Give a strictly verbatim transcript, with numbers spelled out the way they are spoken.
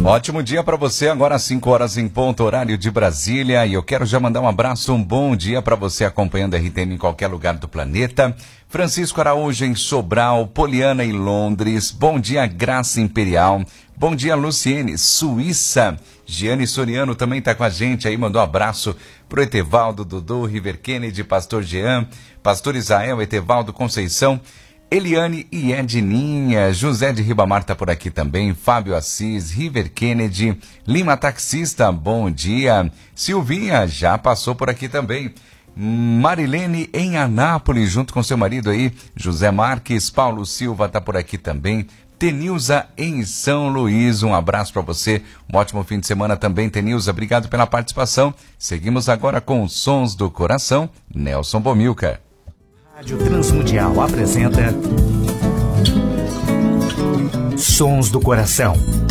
Ótimo dia para você, agora às cinco horas em ponto, horário de Brasília. E eu quero já mandar um abraço, um bom dia para você acompanhando a R T M em qualquer lugar do planeta. Francisco Araújo em Sobral, Poliana em Londres. Bom dia, Graça Imperial. Bom dia, Luciene, Suíça. Giane Soriano também está com a gente aí, mandou um abraço pro Etevaldo, Dudu, River Kennedy, Pastor Jean, Pastor Israel, Etevaldo Conceição, Eliane e Edninha, José de Ribamar tá por aqui também, Fábio Assis, River Kennedy, Lima Taxista, bom dia, Silvinha já passou por aqui também, Marilene em Anápolis, junto com seu marido aí, José Marques, Paulo Silva tá por aqui também, Tenilza em São Luís, um abraço para você, um ótimo fim de semana também, Tenilza, obrigado pela participação. Seguimos agora com os Sons do Coração, Nelson Bomilca. Rádio Transmundial apresenta Sons do Coração.